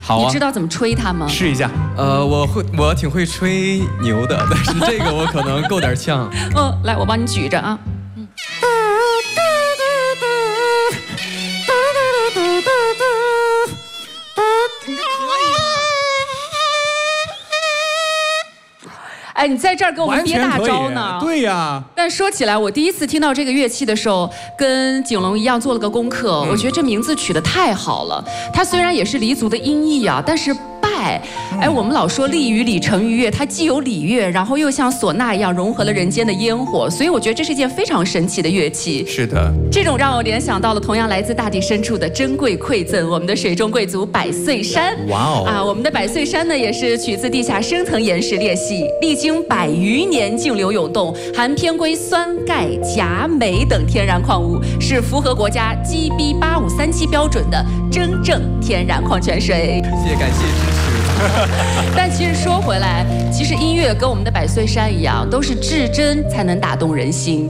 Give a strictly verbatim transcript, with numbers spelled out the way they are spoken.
好啊， 你知道怎么吹它吗？ 试一下。呃，我会，我挺会吹牛的，但是这个我可能够点呛。 嗯，来，我帮你举着啊。嗯。哎，你在这儿给我们憋大招呢？ 对呀。 但说起来，我第一次听到这个乐器的时候，跟景龙一样做了个功课。嗯、我觉得这名字取得太好了。它虽然也是黎族的音译啊，但是拜，哎，我们老说丽语里程于乐，它既有礼乐，然后又像唢呐一样融合了人间的烟火，所以我觉得这是一件非常神奇的乐器。 是的， 这种让我联想到了同样来自大地深处的珍贵馈赠，我们的水中贵族百岁山。 哇哦！ 啊，我们的百岁山呢，也是取自地下深层岩石裂隙，历经百余年径流涌动，含偏硅、酸钙、钾、镁等天然矿物，是符合国家 G B 八五三七标准的真正天然矿泉水。 谢谢，感谢支持。 但其实说回来，其实音乐跟我们的百岁山一样，都是至真才能打动人心。